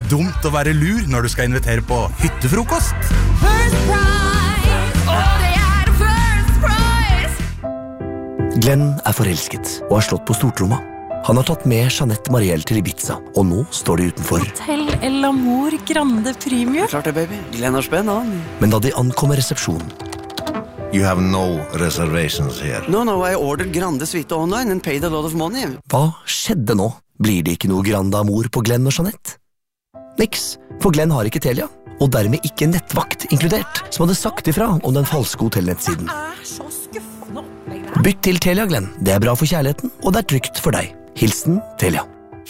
dumt å være lur når du skal invitere på hyttefrokost. First prize, det first prize. Glenn forelsket og har slått på stortromma. Han har tatt med Jeanette Marielle til Ibiza, og nå står de utenfor. Hotel El Amor Grande Premium. Klart det, baby. Glenn har spenn, han. Men da de ankommer resepsjonen, You have no reservations here. No, I ordered Grande Suite online and paid a lot of money. hva skjedde nå? Blir det ikke noe Grande Amor på Glenn og Jeanette? Niks, for Glenn har ikke Telia, og dermed ikke nettvakt inkludert, som hadde sagt ifra om den falske hotellnettsiden. Så skuffende opplegg. Bytt til Telia, Glenn. Det bra for kjærligheten, og det trygt for deg. Hilsen Telia.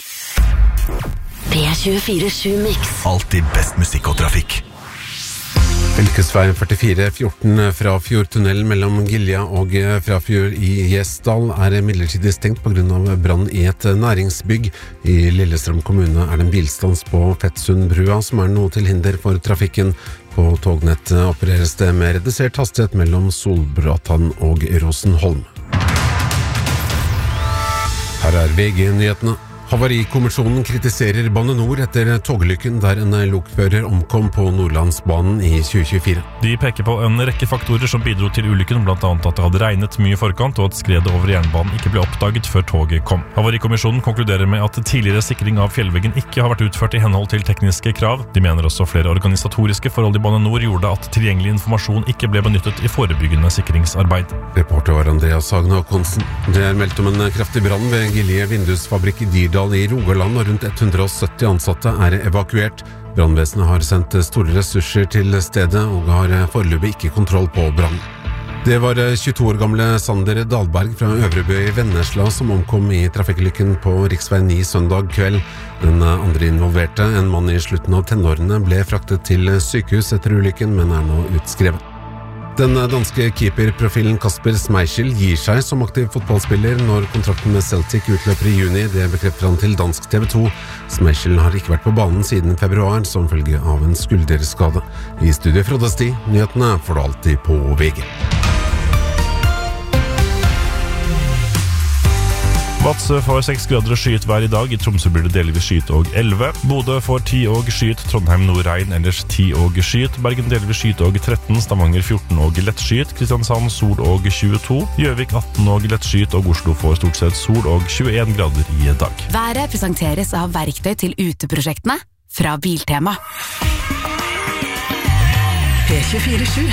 P24 Mix. Alltid best musikk og trafikk. Fylkesvei 4414 fra Fjordtunnelen mellom Gilja og Frafjord i Gjesdal midlertidig stengt på grunn av brann i et næringsbygg. I Lillestrøm kommune det en bilstans på Fettsundbrua som noe til hinder for trafikken. På tognettet opereres det med redusert hastighet mellom Solbratan og Rosenholm. Her VG-nyhetene. Havarikommisjonen kritiserer Bane NOR etter togulykken der en lokfører omkom på Nordlandsbanen i 2024. De peker på en rekke faktorer som bidro til ulykken, blant annet at det hadde regnet mye i forkant og at skredet over jernbanen ikke ble oppdaget før toget kom. Havarikommisjonen konkluderer med at tidligere sikring av fjellveggen ikke har vært utført i henhold til tekniske krav. De mener også flere organisatoriske forhold i Bane NOR gjorde at tilgjengelig informasjon ikke ble benyttet i forebyggende sikringsarbeid. Reporter var Andreas Hagen Håkonsen. Det meldt om en kraftig brann ved Gilje Vindusfabrikk i Dirdal i Rogaland, og rundt 170 ansatte evakuert. Brannvesenet har sendt store ressurser til stedet og har foreløpig ikke kontroll på brann. Det var 22 år gamle Sander Dahlberg fra Øvrebø i Vennesla som omkom i trafikkulykken på riksvei 9 søndag kveld. Den andre involverte, en mann i slutten av tenårene, ble fraktet til sykehus etter ulykken, men nå utskrevet. Den danske keeperprofilen Kasper Schmeichel gir seg som aktiv fotballspiller når kontrakten med Celtic utløper i juni. Det bekrefter han til dansk TV 2. Schmeichel har ikke vært på banen siden februar som følge av en skulderskade. I studiet Frode Sti, nyhetene får du alltid på VG. Vadsø får 6 grader og skyet vær i dag. I Tromsø blir det delvis skyet og 11. Bodø får 10 og skyet. Trondheim nordregn, ellers 10 og skyet. Bergen delvis skyet og 13. Stavanger 14 og lett skyet. Kristiansand sol og 22. Gjøvik 18 og lett skyet. Og Oslo får stort sett sol og 21 grader i dag. Været presenteres av verktøy til uteprosjektene fra Biltema. P24